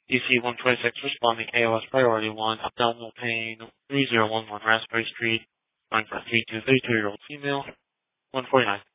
DC-126 responding AOS priority 1, abdominal pain, 3011 Raspberry Street, going for a 3232-year-old female, 149.